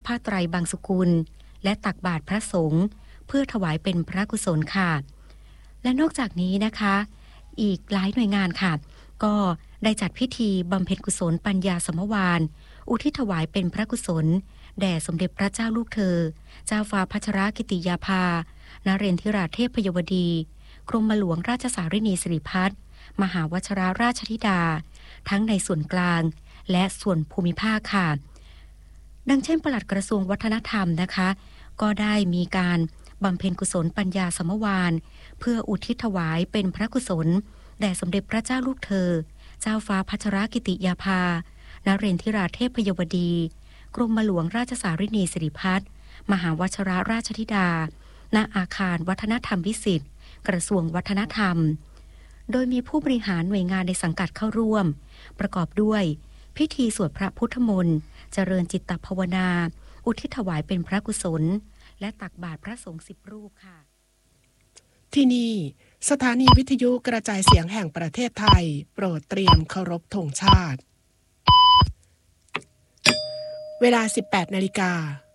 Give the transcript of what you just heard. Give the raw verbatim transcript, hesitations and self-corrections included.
ผ้าไตรบางสกุลและตักบาตรพระสงฆ์เพื่อถวายเป็นพระกุศลค่ะและนอกจากนี้นะคะอีกหลายหน่วยงานค่ะก็ได้จัดพิธีบำเพ็ญกุศลปัญญาสมวานอุทิศถวายเป็นพระกุศลแด่สมเด็จพระเจ้าลูกเธอเจ้าฟ้าพัชรกิติยาภานเรนทิราเทพยวดีกรมหลวงราชสารินีสิริพัฒน์มหาวชิรราชธิดาทั้งในส่วนกลางและส่วนภูมิภาคค่ะดังเช่นปลัดกระทรวงวัฒนธรรมนะคะก็ได้มีการบำเพ็ญกุศลปัญญาสมวานเพื่ออุทิศถวายเป็นพระกุศลแด่สมเด็จพระเจ้าลูกเธอเจ้าฟ้าพัชรกิติยาภานเรนทิราเทพยวดีกรมหลวงราชสารินีสิริพัฒน์มหาวชิรราชธิดาณอาคารวัฒนธรรมวิสิตกระทรวงวัฒนธรรมโดยมีผู้บริหารหน่วยงานในสังกัดเข้าร่วมประกอบด้วยพิธีสวดพระพุทธมนต์เจริญจิตตภาวนาอุทิศถวายเป็นพระกุศลและตักบาตรพระสงฆ์สิบรูปค่ะที่นี่สถานีวิทยุกระจายเสียงแห่งประเทศไทยโปรดเตรียมเคารพธงชาติเวลา สิบแปดนาฬิกา